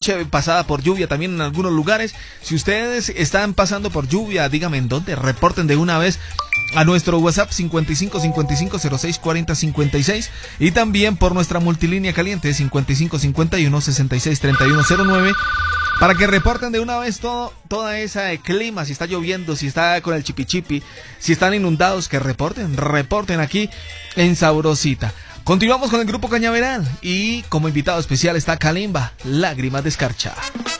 noche pasada por lluvia también en algunos lugares. Si ustedes están pasando por lluvia, díganme en dónde, reporten de una vez a nuestro WhatsApp 55 55 06 40 56 y también por nuestra multilínea caliente 55 51 66 31 09 para que reporten de una vez toda esa clima, si está lloviendo, si está con el chipichipi, si están inundados, que reporten aquí en Sabrosita. Continuamos con el grupo Cañaveral y como invitado especial está Kalimba, Lágrimas de Escarcha.